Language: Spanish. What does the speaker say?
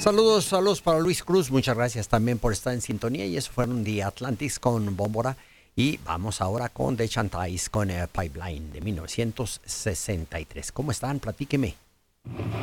Saludos para Luis Cruz. Muchas gracias también por estar en sintonía. Y eso fueron The Atlantics con Bómbora. Y vamos ahora con The Chantais con Pipeline de 1963. ¿Cómo están? Platíqueme.